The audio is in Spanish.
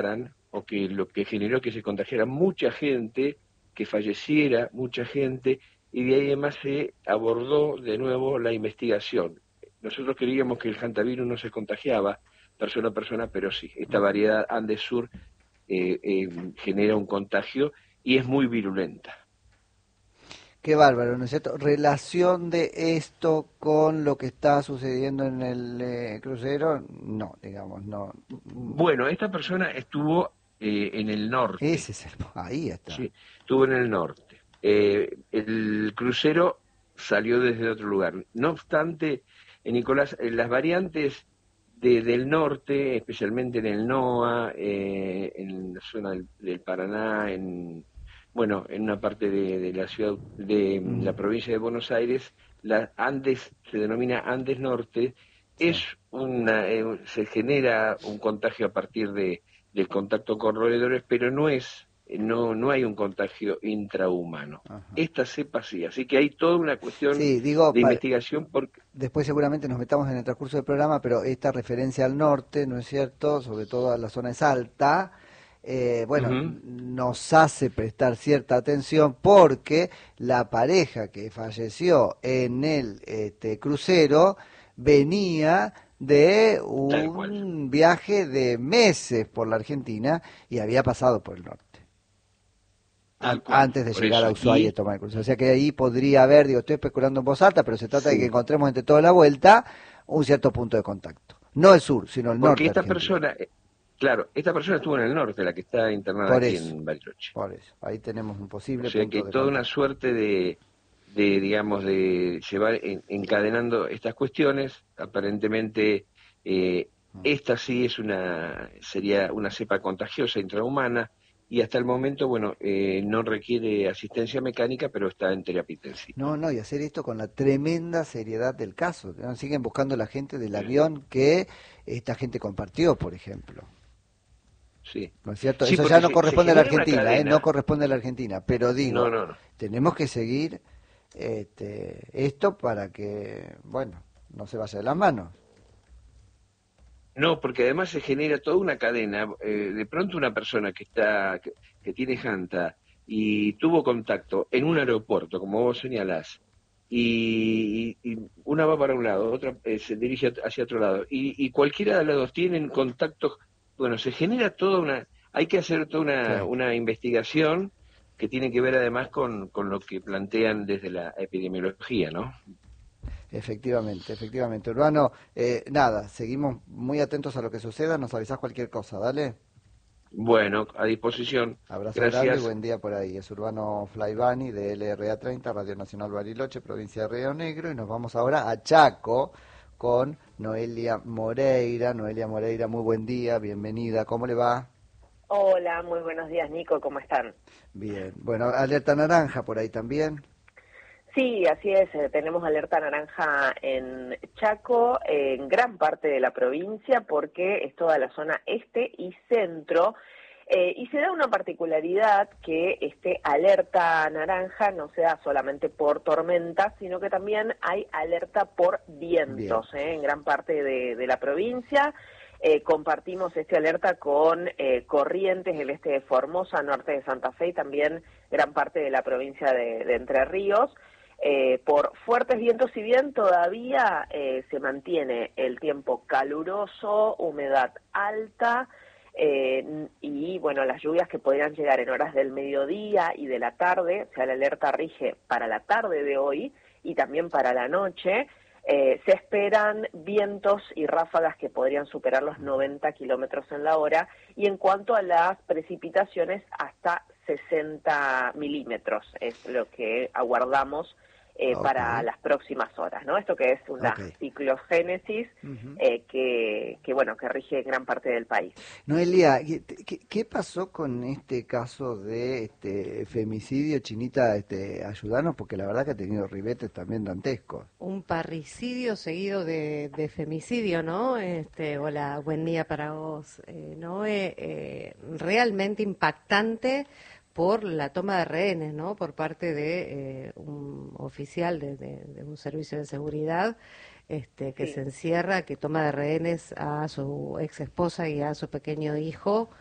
o que lo que generó que se contagiara mucha gente, que falleciera mucha gente, y de ahí además se abordó de nuevo la investigación. Nosotros creíamos que el hantavirus no se contagiaba persona a persona, pero sí, esta variedad Andes Sur genera un contagio y es muy virulenta. Qué bárbaro, ¿no es cierto? Relación de esto con lo que está sucediendo en el crucero, no, digamos, no. Bueno, esta persona estuvo en el norte, Ese es el, ahí está. sí, estuvo en el norte. El crucero salió desde otro lugar. No obstante, Nicolás, las variantes del norte, especialmente en el NOA, en la zona del Paraná, bueno, en una parte de la ciudad, de la provincia de Buenos Aires, la Andes se denomina Andes Norte, Sí. se genera un contagio a partir del contacto con roedores, pero no hay un contagio intrahumano. Ajá. Esta cepa sí, así que hay toda una cuestión Sí, digo, de investigación porque después seguramente nos metamos en el transcurso del programa, pero esta referencia al norte, ¿no es cierto? Sobre todo a la zona es alta, bueno, ujú, nos hace prestar cierta atención porque la pareja que falleció en el crucero venía de tal cual, un viaje de meses por la Argentina y había pasado por el norte tal cual, antes de por llegar eso. a Ushuaia y Y tomar el crucero. O sea que ahí podría haber, digo, estoy especulando en voz alta, pero se trata de que sí, encontremos entre toda la vuelta un cierto punto de contacto. No el sur, sino el porque norte esta argentino. persona, claro, esta persona estuvo en el norte, la que está internada Por aquí eso, en Bariloche. por eso. Ahí tenemos un O posible sea que punto hay de toda una contacto. suerte digamos, de llevar encadenando estas cuestiones. Aparentemente, eh, esta sí sería una cepa contagiosa intrahumana y hasta el momento, bueno, no requiere asistencia mecánica, pero está en terapia intensiva. No, no, y hacer esto con la tremenda seriedad del caso. ¿No? Siguen buscando la gente del Sí, avión que esta gente compartió, por ejemplo. sí, ¿No es cierto? sí, Eso ya porque no se corresponde a la genera una Argentina, ¿eh? No cadena. corresponde a la Argentina. Pero No, digo, no, no. tenemos que seguir esto para que, bueno, no se vaya de las manos. No, porque además se genera toda una cadena. De pronto una persona que tiene Hanta y tuvo contacto en un aeropuerto, como vos señalás, y una va para un lado, otra se dirige hacia otro lado, y cualquiera de los dos tienen contactos, bueno, se genera hay que hacer toda Sí, una investigación que tiene que ver además con lo que plantean desde la epidemiología, ¿no? efectivamente, efectivamente. Urbano, nada, seguimos muy atentos a lo que suceda, nos avisás cualquier cosa, dale. Bueno, a disposición. Abrazo grande y Gracias. buen día por ahí. Es Urbano Flaivani de LRA 30, Radio Nacional Bariloche, provincia de Río Negro, y nos vamos ahora a Chaco con Noelia Moreira. Noelia Moreira, muy buen día, bienvenida, ¿cómo le va? Hola, muy buenos días, Nico, ¿cómo están? Bien, bueno, alerta naranja por ahí también. Sí, así es, tenemos alerta naranja en Chaco, en gran parte de la provincia, porque es toda la zona este y centro, y se da una particularidad que este alerta naranja no se da solamente por tormentas, sino que también hay alerta por vientos, Vientos. en gran parte de la provincia. Compartimos este alerta con Corrientes, el este de Formosa, norte de Santa Fe y también gran parte de la provincia de Entre Ríos. Por fuertes vientos, si bien todavía se mantiene el tiempo caluroso, humedad alta y bueno, las lluvias que podrían llegar en horas del mediodía y de la tarde, o sea, la alerta rige para la tarde de hoy y también para la noche. Se esperan vientos y ráfagas que podrían superar los 90 kilómetros en la hora y en cuanto a las precipitaciones hasta 60 milímetros es lo que aguardamos Ok, para las próximas horas, ¿no? Esto que es una ok. ciclogénesis Ujú. bueno, que rige gran parte del país. Noelia, ¿qué pasó con este caso de este femicidio, Chinita? Ayudanos, porque la verdad que ha tenido ribetes también dantescos. Un parricidio seguido de femicidio, ¿no? Hola, buen día para vos, Noé. Realmente impactante por la toma de rehenes, ¿no? Por parte de un oficial de un servicio de seguridad, que Sí, se encierra, que toma de rehenes a su ex esposa y a su pequeño hijo.